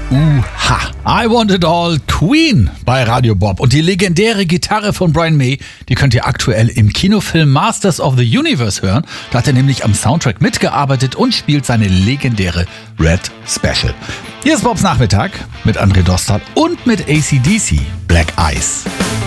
I Want It All, Queen bei Radio Bob. Und die legendäre Gitarre von Brian May, die könnt ihr aktuell im Kinofilm Masters of the Universe hören. Da hat er nämlich am Soundtrack mitgearbeitet und spielt seine legendäre Red Special. Hier ist Bobs Nachmittag mit André Dostal und mit AC/DC Black Ice.